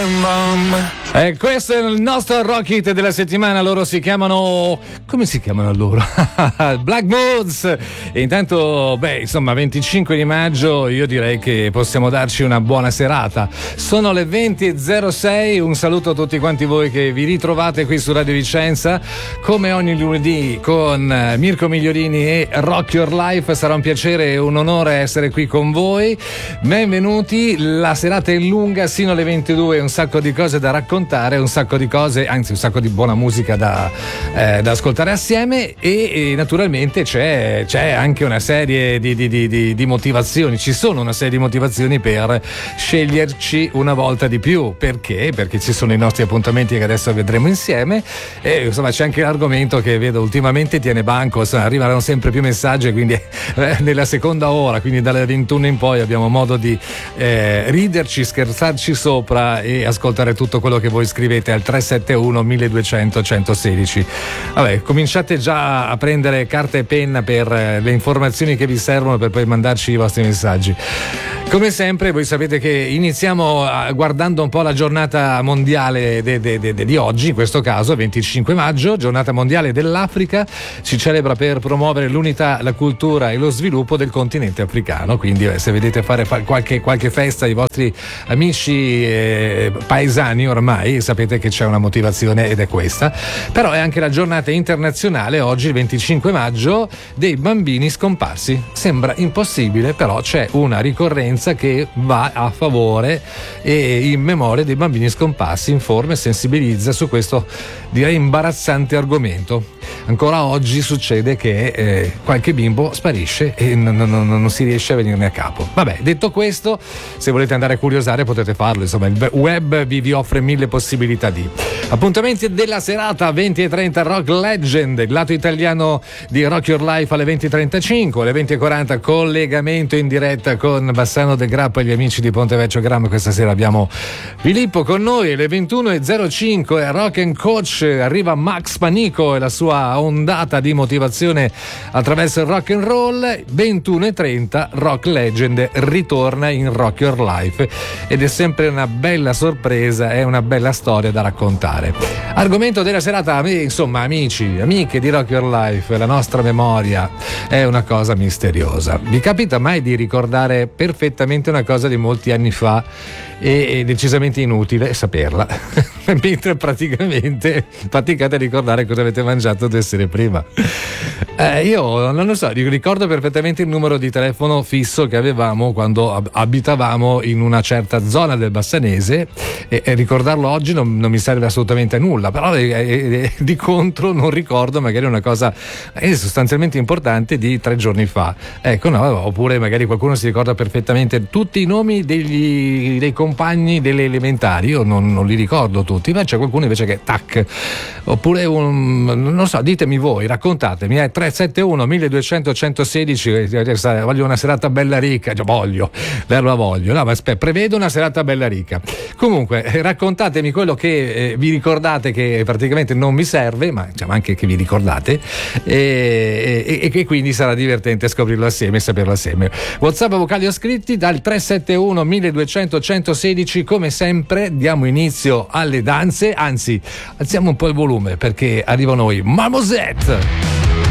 E questo è il nostro rock hit della settimana. Loro si chiamano, come si chiamano loro? Black Moods. E intanto, insomma, 25 di maggio io direi che possiamo darci una buona serata. Sono le 20.06. Un saluto a tutti quanti voi che vi ritrovate qui su Radio Vicenza come ogni lunedì con Mirko Migliorini e Rock Your Life. Sarà un piacere e un onore essere qui con voi. Benvenuti. La serata è lunga sino alle 22. Un sacco di cose da raccontare, un sacco di cose, anzi un sacco di buona musica da ascoltare assieme e naturalmente c'è anche una serie di motivazioni. Ci sono una serie di motivazioni per sceglierci una volta di più. Perché? Perché ci sono i nostri appuntamenti che adesso vedremo insieme e insomma c'è anche l'argomento che vedo ultimamente tiene banco, insomma, arrivano sempre più messaggi, quindi nella seconda ora, quindi dalle 21 in poi abbiamo modo di riderci, scherzarci sopra e ascoltare tutto quello che voi scrivete al 371 1200 116. Vabbè, cominciate già a prendere carta e penna per le informazioni che vi servono per poi mandarci i vostri messaggi. Come sempre voi sapete che iniziamo guardando un po' la giornata mondiale di oggi, in questo caso 25 maggio, giornata mondiale dell'Africa. Si celebra per promuovere l'unità, la cultura e lo sviluppo del continente africano, quindi se vedete fare qualche festa ai vostri amici paesani ormai sapete che c'è una motivazione ed è questa. Però è anche la giornata internazionale oggi, il 25 maggio, dei bambini scomparsi. Sembra impossibile, però c'è una ricorrenza che va a favore e in memoria dei bambini scomparsi, informa e sensibilizza su questo direi imbarazzante argomento. Ancora oggi succede che qualche bimbo sparisce e non si riesce a venirne a capo. Vabbè, detto questo, se volete andare a curiosare potete farlo, insomma il web vi offre mille possibilità di appuntamenti della serata 20:30 Rock Legend, il lato italiano di Rock Your Life alle 20:35, alle 20:40 collegamento in diretta con Bassano del Grappa e gli amici di Ponte Vecchio Gramma. Questa sera abbiamo Filippo con noi, alle 21:05 Rock and Coach, arriva Max Panico e la sua ondata di motivazione attraverso il rock and roll. 21:30 Rock Legend ritorna in Rock Your Life ed è sempre una bella sorpresa, è una bella storia da raccontare. Argomento della serata, insomma amici, amiche di Rock Your Life, la nostra memoria è una cosa misteriosa. Vi capita mai di ricordare perfettamente una cosa di molti anni fa e decisamente inutile saperla mentre praticamente faticate a ricordare cosa avete mangiato 2 sere prima? Io non lo so, ricordo perfettamente il numero di telefono fisso che avevamo quando abitavamo in una certa zona del Bassanese e ricordarlo oggi non mi serve assolutamente a nulla, però di contro non ricordo magari una cosa sostanzialmente importante di 3 giorni fa. Ecco, no, oppure magari qualcuno si ricorda perfettamente tutti i nomi dei compagni delle elementari. Io non li ricordo tutti, ma c'è qualcuno invece che tac. Oppure non so, ditemi voi, raccontatemi, 371 1200 116, voglio una serata bella ricca, voglio, no, ma aspetta, prevedo una serata bella ricca. Comunque raccontatemi quello che vi ricordate che praticamente non mi serve, ma diciamo anche che vi ricordate e che quindi sarà divertente scoprirlo assieme e saperlo assieme. WhatsApp vocali o scritti dal 371 1200 116. Come sempre diamo inizio alle danze, anzi alziamo un po' il volume perché arrivano i Marmoset.